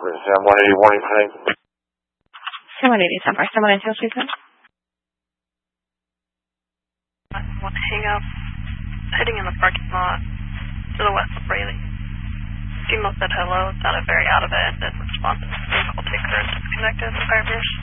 Sam 180 warning, heading. Sam 180, Sam 4, Sam 190, please. I want to hang up, heading in the parking lot to the west of Raleigh. Female said hello, sounded very out of it, and didn't respond to the vehicle. Take her and disconnected the fire mirrors.